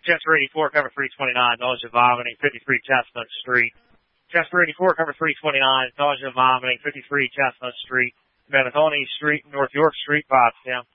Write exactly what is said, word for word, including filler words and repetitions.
Chester eighty-four, cover three twenty-nine, nausea, vomiting, fifty-three Chestnut Street. Chester eighty-four, cover three twenty-nine, nausea, vomiting, fifty-three Chestnut Street. Metathony Street, North York Street, Pottstown.